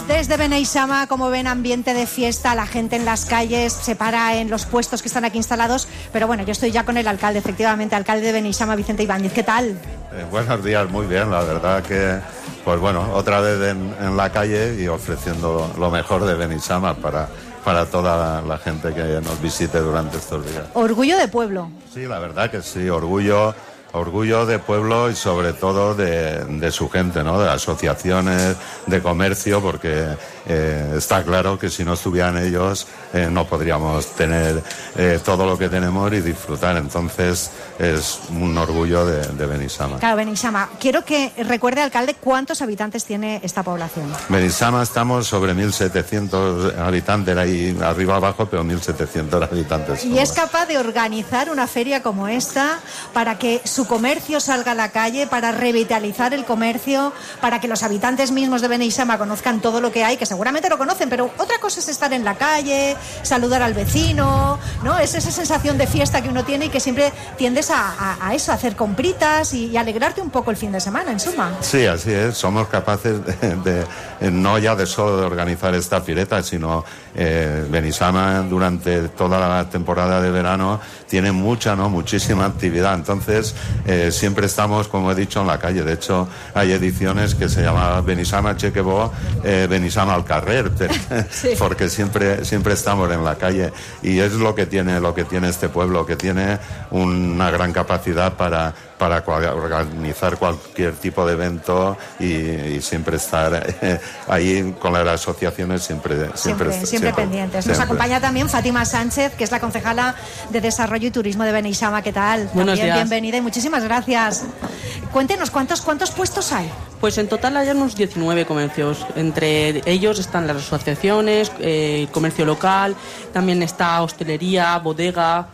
Saludos desde Beneixama. Como ven, ambiente de fiesta, la gente en las calles se para en los puestos que están aquí instalados. Pero bueno, yo estoy ya con el alcalde, efectivamente, alcalde de Beneixama, Vicente Ibáñez. ¿Qué tal? Buenos días, muy bien, la verdad que, pues bueno, otra vez en la calle y ofreciendo lo mejor de Beneixama para toda la gente que nos visite durante estos días. Orgullo de pueblo. Sí, la verdad que sí, orgullo de pueblo y sobre todo de su gente, ¿no? De asociaciones, de comercio, porque está claro que si no estuvieran ellos no podríamos tener todo lo que tenemos y disfrutar. Entonces es un orgullo de Beneixama. Claro, Beneixama. Quiero que recuerde, alcalde, cuántos habitantes tiene esta población. Beneixama estamos sobre 1.700 habitantes, ahí arriba abajo, pero 1.700 habitantes. Y es capaz de organizar una feria como esta para que su comercio salga a la calle, para revitalizar el comercio, para que los habitantes mismos de Beneixama conozcan todo lo que hay, que seguramente lo conocen, pero otra cosa es estar en la calle, saludar al vecino, ¿no? Es esa sensación de fiesta que uno tiene y que siempre tiendes a eso, a hacer compritas y alegrarte un poco el fin de semana, en suma. Sí, así es, somos capaces de no ya de solo de organizar esta fireta, sino Beneixama durante toda la temporada de verano tiene muchísima actividad, entonces siempre estamos, como he dicho, en la calle. De hecho, hay ediciones que se llama Beneixama Chequebó, Beneixama al carrer, sí. Porque siempre estamos en la calle y es lo que tiene este pueblo, que tiene una gran capacidad para organizar cualquier tipo de evento y siempre estar ahí con las asociaciones siempre pendientes. Nos acompaña también Fátima Sánchez, que es la concejala de Desarrollo y Turismo de Beneixama. ¿Qué tal? Buenos días. Bienvenida y muchísimas gracias. Cuéntenos, ¿cuántos puestos hay? Pues en total hay unos 19 comercios. Entre ellos están las asociaciones, comercio local, también está hostelería, bodega,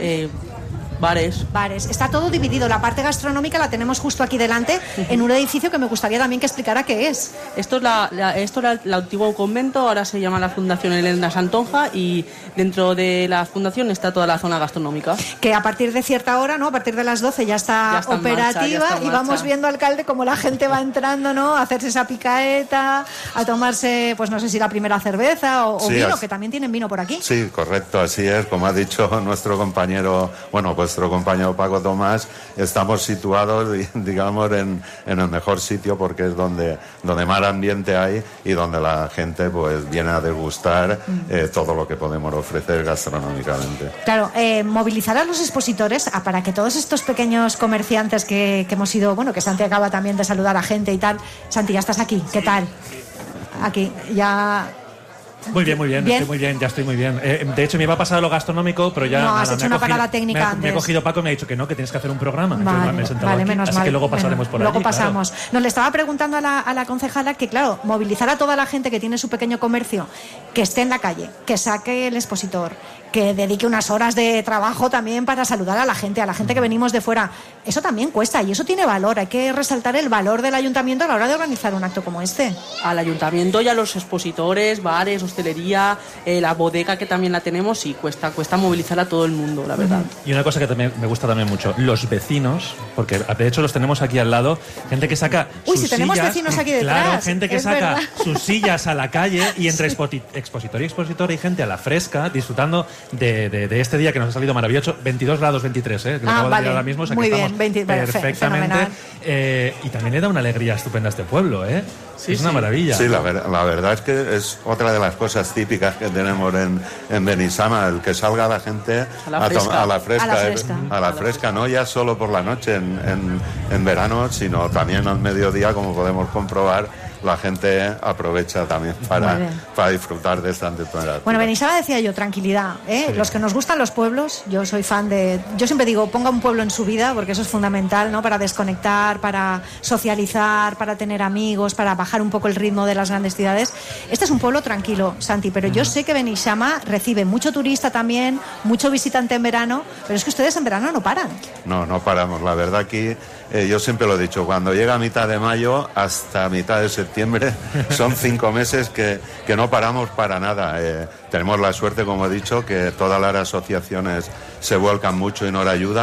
bares. Está todo dividido. La parte gastronómica la tenemos justo aquí delante, en un edificio que me gustaría también que explicara qué es. Esto era el antiguo convento, ahora se llama la Fundación Elena Santonja y dentro de la fundación está toda la zona gastronómica. Que a partir de cierta hora, ¿no? A partir de las 12 ya está operativa y vamos viendo, alcalde, cómo la gente va entrando, ¿no? A hacerse esa picaeta, a tomarse, pues no sé si la primera cerveza o sí, vino, que también tienen vino por aquí. Sí, correcto, así es. Como ha dicho nuestro compañero, nuestro compañero Paco Tomás, estamos situados, digamos, en el mejor sitio porque es donde más ambiente hay y donde la gente pues viene a degustar todo lo que podemos ofrecer gastronómicamente. Claro, movilizar a los expositores para que todos estos pequeños comerciantes que hemos ido, que Santi acaba también de saludar a gente y tal. Santi, ya estás aquí, ¿qué tal? Aquí, ya... Muy bien, ya estoy muy bien. De hecho, me iba a pasar lo gastronómico, pero ya... No, has hecho una parada técnica antes. Me ha cogido Paco y me ha dicho que no, que tienes que hacer un programa. Vale, menos mal. Que luego pasaremos por allí. Luego pasamos. Claro. No, le estaba preguntando a la concejala que, claro, movilizar a toda la gente que tiene su pequeño comercio, que esté en la calle, que saque el expositor, que dedique unas horas de trabajo también para saludar a la gente que venimos de fuera. Eso también cuesta y eso tiene valor. Hay que resaltar el valor del ayuntamiento a la hora de organizar un acto como este. Al ayuntamiento y a los expositores, bares, hostelería, la bodega que también la tenemos y cuesta movilizar a todo el mundo, la verdad. Y una cosa que también me gusta también mucho, los vecinos, porque de hecho los tenemos aquí al lado, gente que saca sus si tenemos sillas, vecinos aquí detrás. Claro, gente que saca verdad. sus sillas a la calle y entre expositor y expositor hay gente a la fresca disfrutando de este día que nos ha salido maravilloso, 22 grados 23, que lo acabo de decir ahora mismo, o sea, muy que bien, estamos perfectamente. Y también le da una alegría estupenda a este pueblo, Sí, es una maravilla. Sí, la verdad es que es otra de las cosas típicas que tenemos en Beneixama, el que salga la gente a la fresca, no ya solo por la noche en verano, sino también al mediodía, como podemos comprobar. La gente aprovecha también para disfrutar de esta temperatura. Bueno, Beneixama decía yo, tranquilidad, Sí. Los que nos gustan los pueblos, yo soy fan yo siempre digo, ponga un pueblo en su vida, porque eso es fundamental, ¿no? Para desconectar, para socializar, para tener amigos, para bajar un poco el ritmo de las grandes ciudades. Este es un pueblo tranquilo, Santi, pero yo sé que Beneixama recibe mucho turista también, mucho visitante en verano, pero es que ustedes en verano no paran. No paramos, la verdad aquí... yo siempre lo he dicho, cuando llega a mitad de mayo hasta mitad de septiembre son 5 meses que no paramos para nada. Tenemos la suerte, como he dicho, que todas las asociaciones se vuelcan mucho y nos ayudan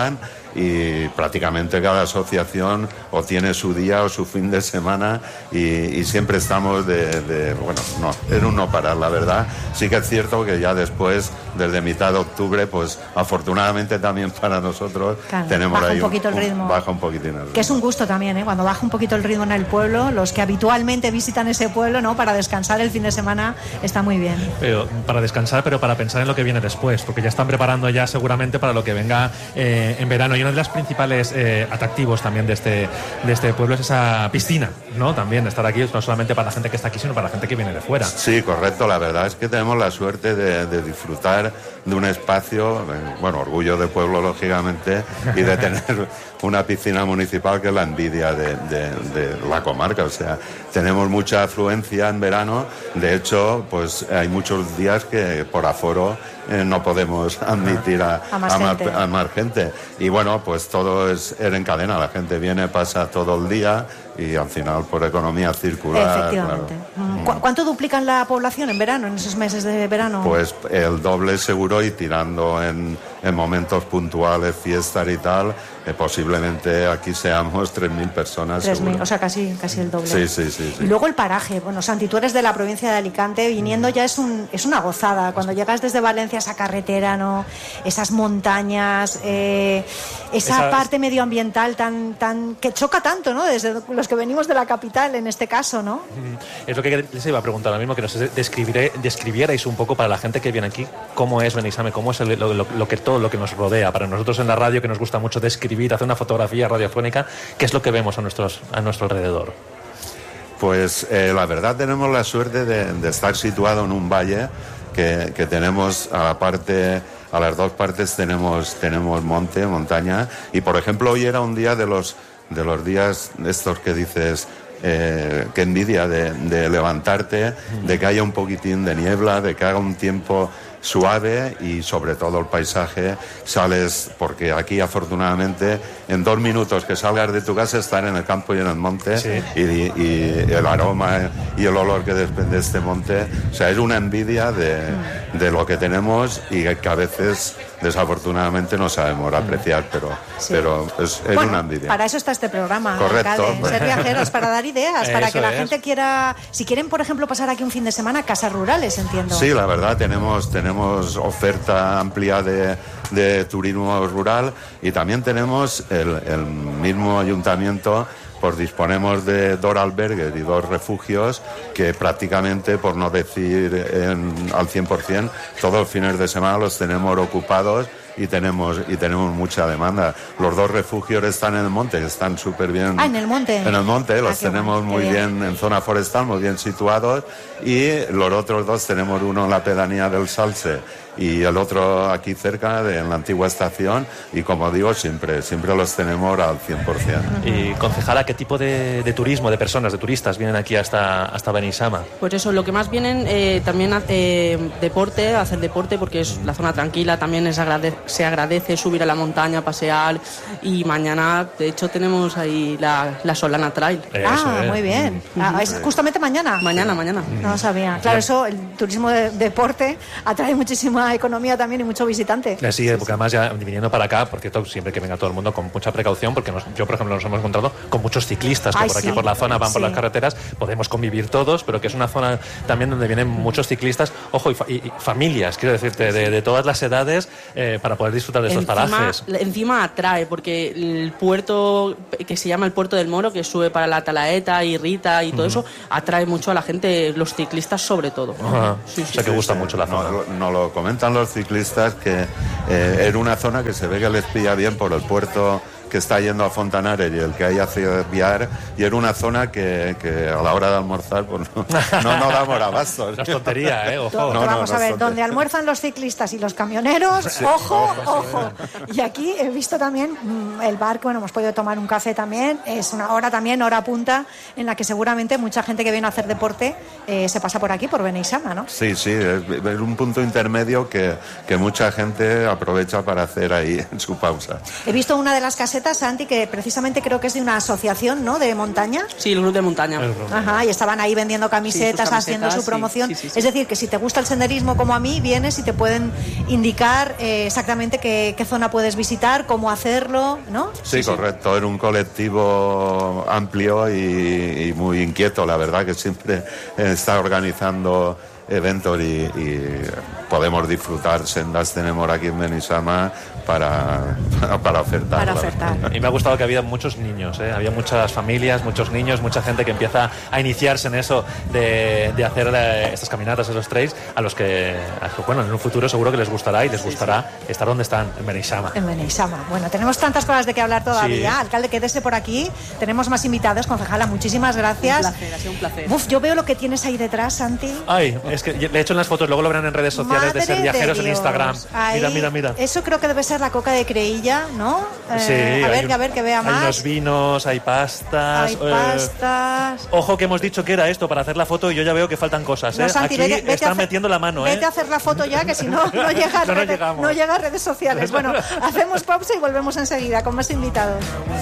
y prácticamente cada asociación o tiene su día o su fin de semana y siempre estamos bueno, no, en un no parar, la verdad. Sí que es cierto que ya después, desde mitad de octubre, pues afortunadamente también para nosotros, claro, tenemos baja ahí un poquito el ritmo. Baja un poquitín el ritmo. Que es un gusto también, cuando baja un poquito el ritmo en el pueblo, los que habitualmente visitan ese pueblo, ¿no?, para descansar el fin de semana, está muy bien. Pero para descansar, pero para pensar en lo que viene después, porque ya están preparando ya seguramente para lo que venga en verano. Y uno de los principales atractivos también de este pueblo es esa piscina, ¿no? También estar aquí, no solamente para la gente que está aquí, sino para la gente que viene de fuera. Sí, correcto. La verdad es que tenemos la suerte de disfrutar de un espacio, bueno, orgullo de pueblo, lógicamente, y de tener una piscina municipal que es la envidia de la comarca. O sea, tenemos mucha afluencia en verano. De hecho, pues hay muchos días que por aforo no podemos admitir a más gente. Y bueno, pues todo es en cadena. La gente viene, pasa todo el día y al final por economía circular. Efectivamente. Claro. ¿Cuánto duplican la población en verano, en esos meses de verano? Pues el doble seguro, y tirando en momentos puntuales, fiestas y tal, posiblemente aquí seamos 3.000 personas. 3.000, o sea, casi el doble. Sí. Y luego el paraje. Bueno, Santi, tú eres de la provincia de Alicante, viniendo ya es una gozada. Cuando llegas desde Valencia, esa carretera, ¿no?, esas montañas, esa parte medioambiental tan que choca tanto, ¿no?, desde los que venimos de la capital, en este caso, ¿no? Es lo que les iba a preguntar ahora mismo, que nos describierais un poco para la gente que viene aquí cómo es Beneixama, cómo es todo lo que nos rodea. Para nosotros en la radio, que nos gusta mucho describir, hacer una fotografía radiofónica, ¿qué es lo que vemos a nuestro alrededor? Pues la verdad, tenemos la suerte de estar situado en un valle que tenemos a las dos partes tenemos montaña, y por ejemplo hoy era un día de los días estos que dices, qué envidia de levantarte, de que haya un poquitín de niebla, de que haga un tiempo suave, y sobre todo el paisaje. Sales, porque aquí afortunadamente en 2 minutos que salgas de tu casa estar en el campo y en el monte, sí. y el aroma y el olor que desprende este monte, o sea, es una envidia de lo que tenemos, y que a veces desafortunadamente no sabemos apreciar, pero es una envidia. Para eso está este programa, correcto, alcalde, ser viajeros, para dar ideas, para que la gente quiera, si quieren por ejemplo pasar aquí un fin de semana, casas rurales, entiendo. Sí, la verdad, tenemos oferta amplia de turismo rural, y también tenemos el mismo ayuntamiento, pues disponemos de 2 albergues y 2 refugios que prácticamente, por no decir al 100%, todos los fines de semana los tenemos ocupados, y tenemos mucha demanda. Los 2 refugios están en el monte, están súper bien. ¿En el monte? En el monte, los tenemos muy bien en zona forestal, muy bien situados, y los otros 2 tenemos uno en la pedanía del Salse y el otro aquí cerca, en la antigua estación, y como digo, siempre los tenemos al 100%. Y concejala, ¿qué tipo de turismo, de personas, de turistas vienen aquí hasta Beneixama? Pues eso, lo que más vienen también hacer deporte, porque es la zona tranquila, también se agradece subir a la montaña, pasear, y mañana, de hecho, tenemos ahí la Solana Trail. Muy bien. ¿Es justamente mañana? Mañana. No lo sabía. Claro, eso, el turismo de deporte atrae muchísima economía también y mucho visitante. Sí, porque además ya viniendo para acá, porque siempre que venga todo el mundo con mucha precaución, porque yo, por ejemplo, nos hemos encontrado con muchos ciclistas que aquí por la zona van por las carreteras, podemos convivir todos, pero que es una zona también donde vienen muchos ciclistas, ojo, y familias, quiero decirte, de todas las edades, para poder disfrutar de estos parajes. Encima atrae, porque el puerto, que se llama el Puerto del Moro, que sube para la Talaeta y Rita y todo eso, atrae mucho a la gente, los ciclistas sobre todo. O sea que gusta mucho la zona. No lo comentan los ciclistas, que en una zona que se ve que les pilla bien por el puerto que está yendo a Fontanares y el que hay hacia Biar, y en una zona que a la hora de almorzar pues no damos abasto. No es tontería, ojo. Vamos a ver, donde almuerzan los ciclistas y los camioneros, sí, ojo. Y aquí he visto también el bar, que hemos podido tomar un café también, es una hora punta, en la que seguramente mucha gente que viene a hacer deporte se pasa por aquí, por Beneixama, ¿no? Sí, es un punto intermedio que mucha gente aprovecha para hacer ahí en su pausa. He visto una de las casetas camiseta, Santi, que precisamente creo que es de una asociación, ¿no?, de montaña. Sí, el grupo de montaña. Ajá, y estaban ahí vendiendo camisetas, haciendo su promoción. Sí. Es decir, que si te gusta el senderismo como a mí, vienes y te pueden indicar exactamente qué zona puedes visitar, cómo hacerlo, ¿no? Sí, correcto. Era un colectivo amplio y muy inquieto, la verdad, que siempre está organizando eventos y podemos disfrutar. Sendas tenemos aquí en Benissama para ofertar. Para ofertar. Y me ha gustado que había muchos niños, había muchas familias, muchos niños, mucha gente que empieza a iniciarse en eso de hacer estas caminatas, esos trails, a los que, bueno, en un futuro seguro que les gustará y les gustará estar donde están, en Benissama. En Benissama. Bueno, tenemos tantas cosas de que hablar todavía. Sí. Alcalde, quédese por aquí. Tenemos más invitados. Concejala, muchísimas gracias. Un placer, ha sido un placer. Uf, yo veo lo que tienes ahí detrás, Santi. Ay, es que le he hecho en las fotos, luego lo verán en redes sociales. Madre de Ser Viajeros en Instagram. Ahí, mira. Eso creo que debe ser la coca de Creïlla, ¿no? Sí. A ver que vea más. Hay unos vinos, hay pastas. Ojo que hemos dicho que era esto para hacer la foto y yo ya veo que faltan cosas. No, Santi, aquí vete están metiendo la mano. Vete a hacer la foto ya, que si no llega a redes sociales. Bueno, hacemos pausa y volvemos enseguida con más invitados.